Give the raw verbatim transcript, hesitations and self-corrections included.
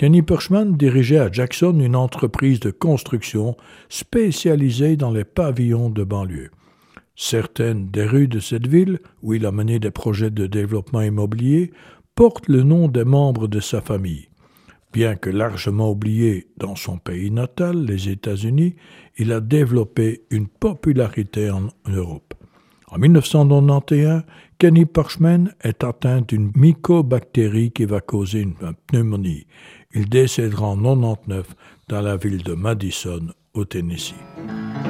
Kenny Perchman dirigeait à Jackson une entreprise de construction spécialisée dans les pavillons de banlieue. Certaines des rues de cette ville, où il a mené des projets de développement immobilier, portent le nom des membres de sa famille. Bien que largement oublié dans son pays natal, les États-Unis, il a développé une popularité en Europe. En dix-neuf cent quatre-vingt-onze, Kenny Perchman est atteint d'une mycobactérie qui va causer une pneumonie. Il décédera en dix-neuf cent quatre-vingt-dix-neuf dans la ville de Madison, au Tennessee.